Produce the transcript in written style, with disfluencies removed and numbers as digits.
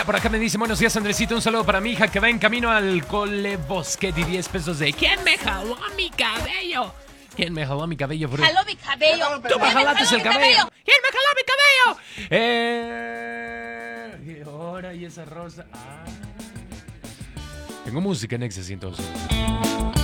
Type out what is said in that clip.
por acá me dice, buenos días, Andresito, un saludo para mi hija que va en camino al Cole Bosque y 10 pesos de ¿quién me jaló mi cabello? ¿Quién me jaló mi cabello, bro? Jaló mi cabello. Tú me jalaste el cabello. ¿Quién me jaló mi cabello? Y ahora y esa rosa. Tengo música en Exa 102.